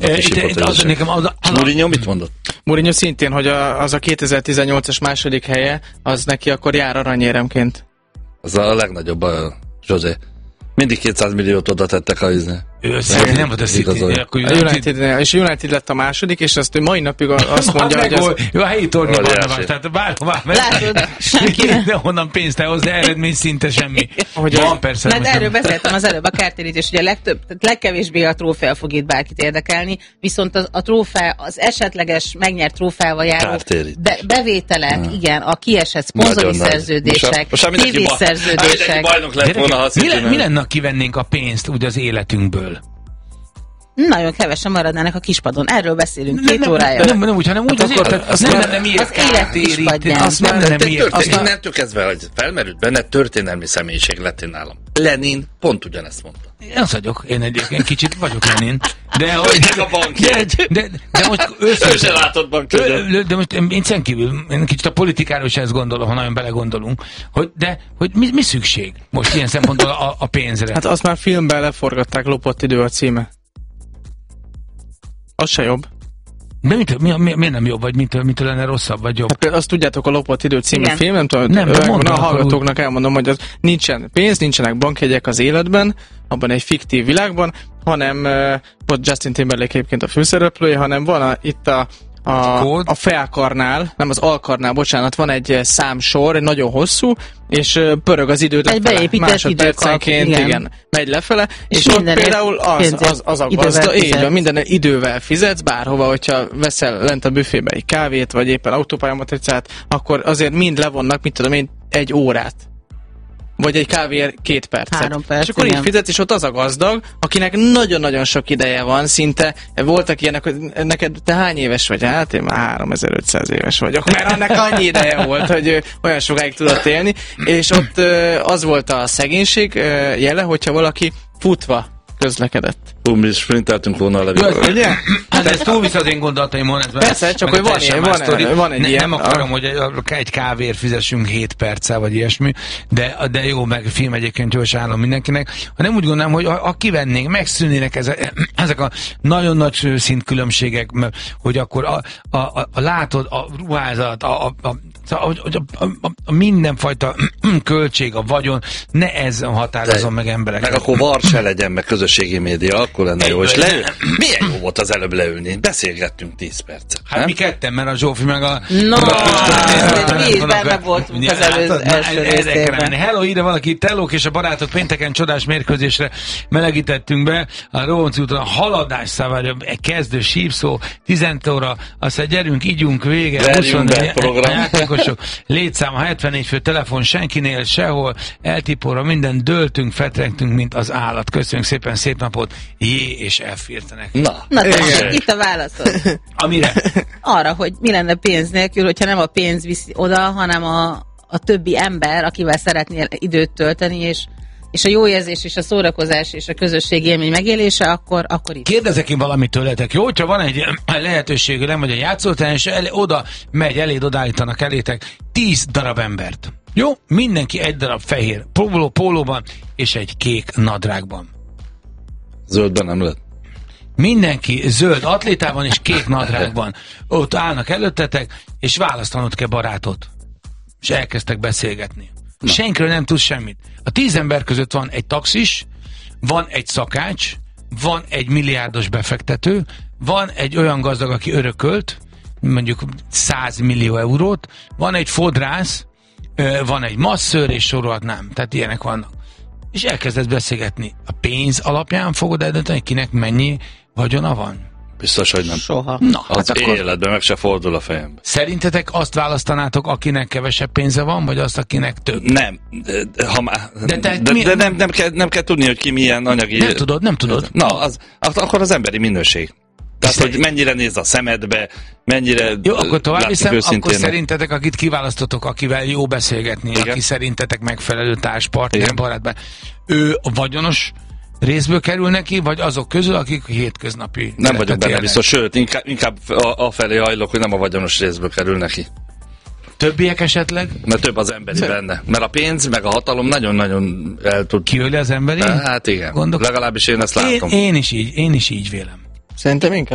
vannak is hipotézisek. Mourinho mit mondott? Mourinho szintén, hogy az a 2018-as második helye, az neki akkor jár aranyéremként. Az a legnagyobb a José. Mindig 200 milliót oda tettek a City. Nem volt a City. És a United lett a második, és azt mai napig azt mondja, hogy az... Jó, a helyi tornyában van, tehát bárhová honnan pénzt elhozni, eredmény szinte semmi. Van persze. De erről beszéltem az előbb, a kártérítés, ugye legkevésbé a trófea fog itt bárkit érdekelni, viszont a trófea, az esetleges megnyert trófeával járó bevételek, igen, a kiesett szponzori szerződések, tévészerződések. Mi lenne, ha kivennénk a pénzt úgy az életünkből? Nagyon kevesen maradnának a kispadon. Erről beszélünk 2 órája. Nem úgy, hanem úgy az nem lenne miért kártérít. Az nem lenne miért. Innentől kezdve, hogy felmerült benne, történelmi személyiség lettél nálam. Lenin pont ugyanezt mondta. Én az vagyok. Én egyébként kicsit vagyok Lenin. De most őszintén látod bankjegyet. De most én kívül, én kicsit a politikáról is ezt gondolom, ha nagyon belegondolunk, hogy mi szükség most ilyen szempontból a pénzre. Hát azt már filmben leforgatták, Lopott idő a címe. Az se jobb. De miért nem jobb, vagy mitől lenne rosszabb, vagy jobb? Hát azt tudjátok, a Lopott idő című film, nem tudom, a hallgatóknak elmondom, hogy az nincsen pénz, nincsenek bankjegyek az életben, abban egy fiktív világban, hanem ott Justin Timberlake egyébként a főszereplője, hanem van itt a felkarnál, nem az alkarnál, bocsánat, van egy számsor, egy nagyon hosszú, és pörög az időt lefele, másodpercenként, igen, megy lefele, és ott például az a gazda, így van, minden idővel fizetsz, bárhova, hogyha veszel lent a büfébe egy kávét, vagy éppen autópályamatricát, akkor azért mind levonnak, mit tudom én, 1 órát. Vagy egy kávéért 2 percet. 3 perc, és akkor így fizetsz, és ott az a gazdag, akinek nagyon-nagyon sok ideje van, szinte voltak ilyenek, hogy neked te hány éves vagy? Hát én már 3500 éves vagyok, mert annak annyi ideje volt, hogy olyan sokáig tudott élni, és ott az volt a szegénység jele, hogyha valaki futva közlekedett. Mi is sprinteltünk volna a levegőből. Hát ez túl vissza az én gondolataimon. Persze, csak hogy van egy ilyen. Nem akarom, hogy egy kávéért fizessünk 7 perccel, vagy ilyesmi, de jó, meg film egyébként jól ajánlom mindenkinek, hanem úgy gondolom, hogy ha kivennénk, megszűnnének ezek a nagyon nagy szintkülönbségek, hogy akkor látod, a ruházat, a mindenfajta költség, a vagyon, ne ez határozom meg embereket. Meg akkor var se legyen, meg közösségi média, akkor lenne jó. És milyen jó volt az előbb leülni? Beszélgettünk 10 percet. Hát mi ketten, mert a Zsófi meg a... No, mi is benne voltunk az első részében. Hello, ide valaki, Tellók és a barátok pénteken csodás mérkőzésre melegítettünk be. A Rónci úton a haladás számára kezdő sípszó, 10 óra, aztán gyerünk, ígyunk, vége. Verjünk be program. Játékosok, létszám, a 74 fő telefon senkinél, sehol, eltipóra, minden döltünk, fetrengtünk, mint az állat. Köszönjük szépen, szép napot, J és F írtanak. Na tessék, itt a válaszod. Amire? Arra, hogy mi lenne pénz nélkül, hogyha nem a pénz viszi oda, hanem a többi ember, akivel szeretnél időt tölteni, és a jó érzés, és a szórakozás, és a közösségi élmény megélése, akkor itt. Kérdezek én valamit tőletek, jó? Hogyha van egy lehetőség, nem vagy a játszótán, és oda megy, odaállítanak elétek 10 darab embert. Jó? Mindenki egy darab fehér pólóban, és egy kék nadrágban. Zöldben nem lett. Mindenki zöld atlétában és kék nadrágban. Ott állnak előttetek, és választanod kell barátot. És elkezdtek beszélgetni. Senkiről nem tudsz semmit. A 10 ember között van egy taxis, van egy szakács, van egy milliárdos befektető, van egy olyan gazdag, aki örökölt, mondjuk 100 millió eurót, van egy fodrász, van egy masszőr, és sorolhatnám. Tehát ilyenek vannak. És elkezdett beszélgetni. A pénz alapján fogod eldönteni, kinek mennyi vagyona van? Biztos, hogy nem. Soha. Na, az hát életben meg se fordul a fejembe. Szerintetek azt választanátok, akinek kevesebb pénze van, vagy azt, akinek több? Nem. Nem kell tudni, hogy ki milyen anyagi... Nem tudod. Na, akkor az emberi minőség. Tehát, hogy mennyire néz a szemedbe, mennyire... Jó, akkor tovább viszem, akkor szerintetek, akit kiválasztotok, akivel jó beszélgetni, igen, aki szerintetek megfelelő társpartner, barátban, ő a vagyonos részből kerül neki, vagy azok közül, akik hétköznapi... Nem vagyok benne biztos, sőt, inkább afelé hajlok, hogy nem a vagyonos részből kerül neki. Többiek esetleg? Mert több az emberi benne. Mert a pénz, meg a hatalom nagyon-nagyon el tud... Kiöli az emberi? Hát igen, legalábbis én ezt látom. Én is így vélem. Szerintem inkább